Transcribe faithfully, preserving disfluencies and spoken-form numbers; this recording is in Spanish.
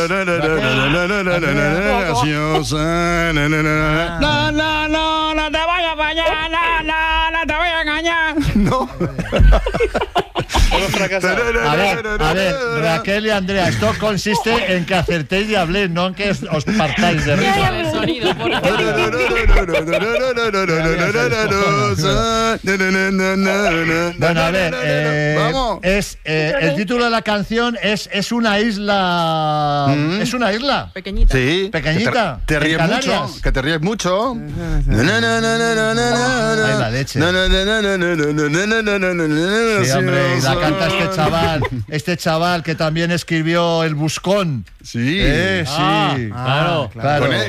No, no, no, no te voy a fallar, no, no, no te voy a engañar. No. A ver, a ver, Raquel y Andrea, esto consiste en que acertéis y habléis, no en que os partáis de risa. El sonido, por Bueno, a ver, eh, Vamos. es eh, el título de la canción es es una isla, Mm. es una isla. Pequeñita. Sí. Pequeñita, Que te, te en ríes Canarias. mucho. Que te ríes mucho. Ay, la leche. Sí, hombre, y la canta este chaval, este chaval que también escribió El Buscón. Sí. Eh, sí. Ah, claro. Claro. Con él-